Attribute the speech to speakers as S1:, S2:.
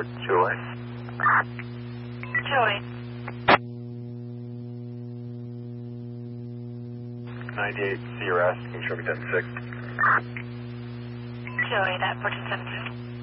S1: Joy.
S2: Joy.
S1: 98 CRS, can you show me 10-6?
S2: Joy, that 1473.